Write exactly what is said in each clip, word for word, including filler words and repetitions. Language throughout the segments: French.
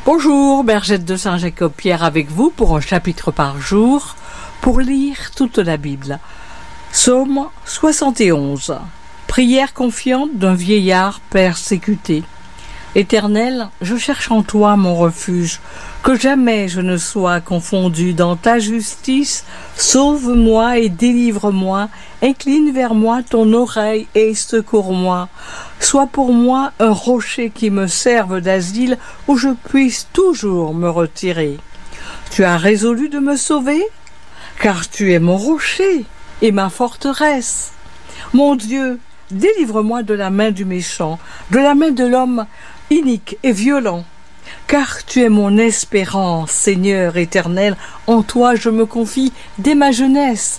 Bonjour, Bergette de Saint-Jacob-Pierre avec vous pour un chapitre par jour, pour lire toute la Bible. Psaume soixante et onze. Prière confiante d'un vieillard persécuté. Éternel, je cherche en toi mon refuge, que jamais je ne sois confondu dans ta justice. Sauve-moi et délivre-moi, incline vers moi ton oreille et secours-moi. Sois pour moi un rocher qui me serve d'asile, où je puisse toujours me retirer. Tu as résolu de me sauver, car tu es mon rocher et ma forteresse. Mon Dieu, délivre-moi de la main du méchant, de la main de l'homme inique et violent. Car tu es mon espérance, Seigneur éternel, en toi je me confie dès ma jeunesse.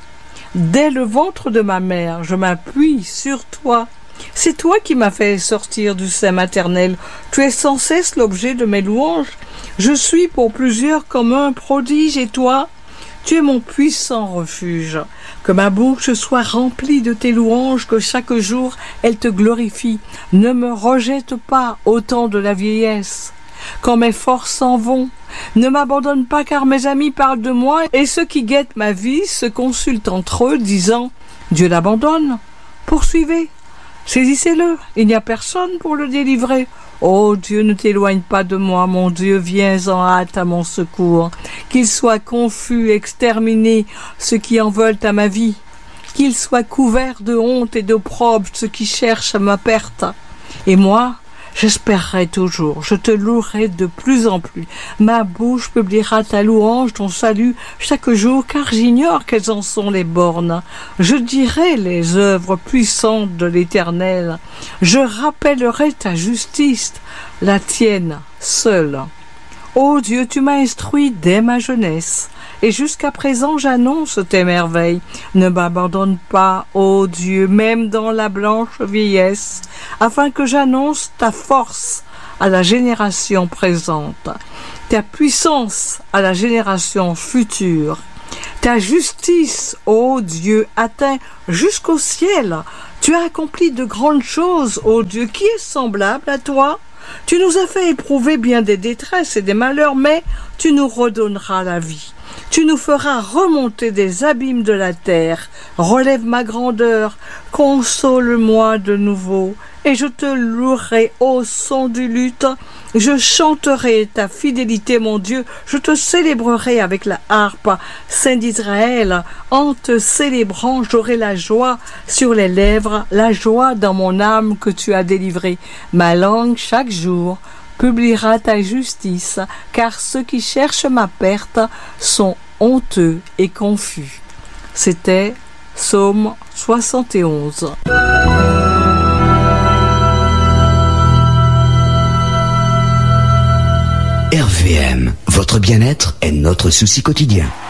Dès le ventre de ma mère, je m'appuie sur toi. C'est toi qui m'as fait sortir du sein maternel. Tu es sans cesse l'objet de mes louanges. Je suis pour plusieurs comme un prodige, et toi, tu es mon puissant refuge. Que ma bouche soit remplie de tes louanges, que chaque jour elle te glorifie. Ne me rejette pas au temps de la vieillesse. Quand mes forces s'en vont, ne m'abandonne pas, car mes amis parlent de moi, et ceux qui guettent ma vie se consultent entre eux, disant « Dieu l'abandonne ». Poursuivez, saisissez-le, il n'y a personne pour le délivrer. Ô Dieu, ne t'éloigne pas de moi, mon Dieu, viens en hâte à mon secours. Qu'ils soient confus, exterminés, ceux qui en veulent à ma vie. Qu'ils soient couverts de honte et d'opprobre, ceux qui cherchent à ma perte. Et moi, j'espérerai toujours, je te louerai de plus en plus. Ma bouche publiera ta louange, ton salut, chaque jour, car j'ignore quelles en sont les bornes. Je dirai les œuvres puissantes de l'Éternel. Je rappellerai ta justice, la tienne seule. Ô Dieu, tu m'as instruit dès ma jeunesse, et jusqu'à présent j'annonce tes merveilles. Ne m'abandonne pas, ô Dieu, même dans la blanche vieillesse, afin que j'annonce ta force à la génération présente, ta puissance à la génération future. Ta justice, ô Dieu, atteint jusqu'au ciel. Tu as accompli de grandes choses, ô Dieu. Qui est semblable à toi? Tu nous as fait éprouver bien des détresses et des malheurs, mais tu nous redonneras la vie. Tu nous feras remonter des abîmes de la terre. Relève ma grandeur, console-moi de nouveau, et je te louerai au son du luth. Je chanterai ta fidélité, mon Dieu, je te célébrerai avec la harpe. Saint d'Israël, en te célébrant, j'aurai la joie sur les lèvres, la joie dans mon âme que tu as délivrée. Ma langue, chaque jour, publiera ta justice, car ceux qui cherchent ma perte sont honteux et confus. C'était Psaume soixante et onze. R V M, votre bien-être est notre souci quotidien.